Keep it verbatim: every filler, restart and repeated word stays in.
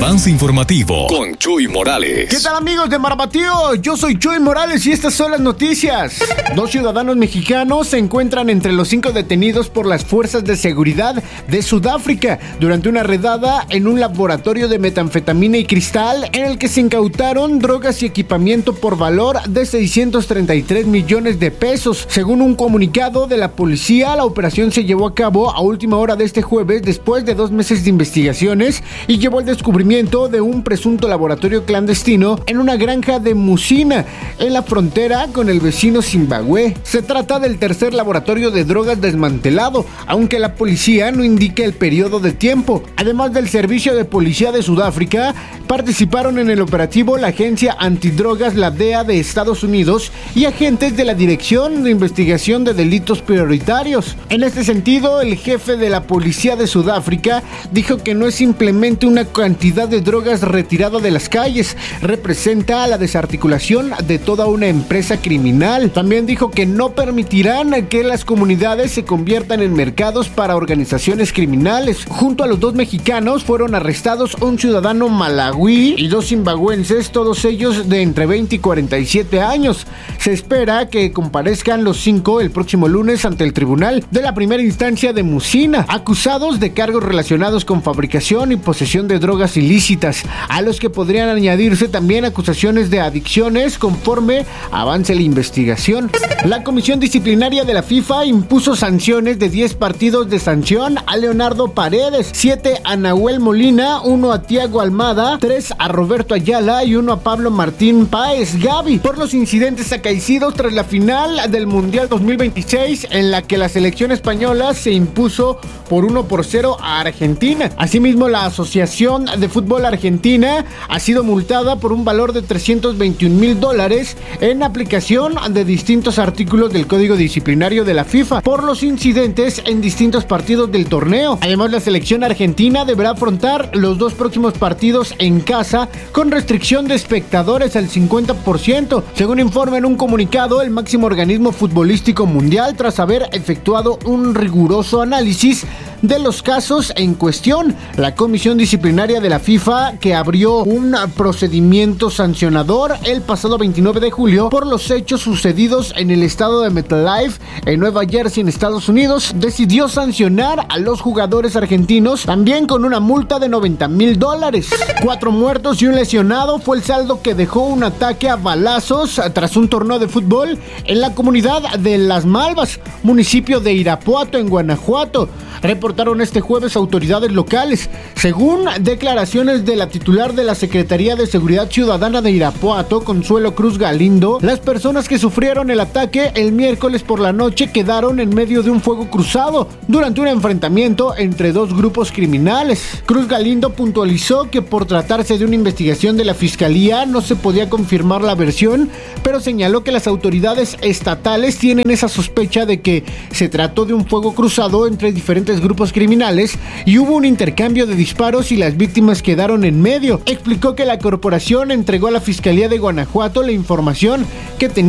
avance informativo con Chuy Morales. ¿Qué tal, amigos de Marabatío? Yo soy Chuy Morales y estas son las noticias. Dos ciudadanos mexicanos se encuentran entre los cinco detenidos por las fuerzas de seguridad de Sudáfrica durante una redada en un laboratorio de metanfetamina y cristal en el que se incautaron drogas y equipamiento por valor de seiscientos treinta y tres millones de pesos. Según un comunicado de la policía, la operación se llevó a cabo a última hora de este jueves después de dos meses de investigaciones y llevó al descubrimiento de un presunto laboratorio clandestino en una granja de Musina, en la frontera con el vecino Zimbabue. Se trata del tercer laboratorio de drogas desmantelado, aunque la policía no indica el periodo de tiempo. Además del Servicio de Policía de Sudáfrica, participaron en el operativo la Agencia Antidrogas, la D E A de Estados Unidos, y agentes de la Dirección de Investigación de Delitos Prioritarios. En este sentido, el jefe de la Policía de Sudáfrica dijo que no es simplemente una cantidad de drogas retirada de las calles, representa la desarticulación de toda una empresa criminal. También dijo que no permitirán que las comunidades se conviertan en mercados para organizaciones criminales. Junto a los dos mexicanos fueron arrestados un ciudadano malawí y dos zimbabuenses, todos ellos de entre veinte y cuarenta y siete años. Se espera que comparezcan los cinco el próximo lunes ante el tribunal de la primera instancia de Musina, acusados de cargos relacionados con fabricación y posesión de drogas ilícitas, a los que podrían añadirse también acusaciones de adicciones conforme avance la investigación. La Comisión Disciplinaria de la FIFA impuso sanciones de diez partidos de sanción a Leonardo Paredes, siete a Nahuel Molina, uno a Thiago Almada, tres a Roberto Ayala y uno a Pablo Martín Páez Gavi por los incidentes acaecidos tras la final del Mundial dos mil veintiséis, en la que la selección española se impuso por uno por cero a Argentina. Asimismo, la Asociación de Fútbol Argentina ha sido multada por un valor de trescientos veintiún mil dólares en aplicación de distintos artículos del Código Disciplinario de la FIFA por los incidentes en distintos partidos del torneo. Además, la selección argentina deberá afrontar los dos próximos partidos en casa con restricción de espectadores al cincuenta por ciento, según informa en un comunicado el máximo organismo futbolístico mundial, tras haber efectuado un riguroso análisis de los casos en cuestión. La Comisión Disciplinaria de la FIFA, que abrió un procedimiento sancionador el pasado veintinueve de julio por los hechos sucedidos en el estado de MetLife en Nueva Jersey, en Estados Unidos, decidió sancionar a los jugadores argentinos también con una multa de noventa mil dólares. Cuatro muertos y un lesionado fue el saldo que dejó un ataque a balazos tras un torneo de fútbol en la comunidad de Las Malvas, municipio de Irapuato, en Guanajuato. Reportaron este jueves autoridades locales. Según declaraciones de la titular de la Secretaría de Seguridad Ciudadana de Irapuato, Consuelo Cruz Galindo, las personas que sufrieron el ataque el miércoles por la noche quedaron en medio de un fuego cruzado durante un enfrentamiento entre dos grupos criminales. Cruz Galindo puntualizó que por tratarse de una investigación de la Fiscalía no se podía confirmar la versión, pero señaló que las autoridades estatales tienen esa sospecha de que se trató de un fuego cruzado entre diferentes grupos criminales y hubo un intercambio de disparos y las víctimas quedaron en medio. Explicó que la corporación entregó a la Fiscalía de Guanajuato la información que tenía